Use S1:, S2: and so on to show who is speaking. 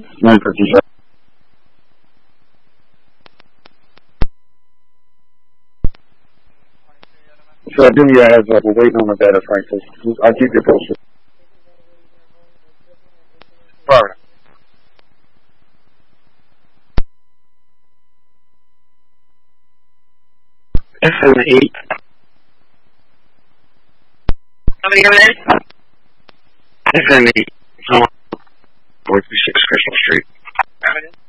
S1: 957. So I'll give you a heads up. We're waiting on the data, Francis. I'll keep you posted. Florida. FM8.
S2: Somebody over there?
S1: FM8. 426 Crystal Street.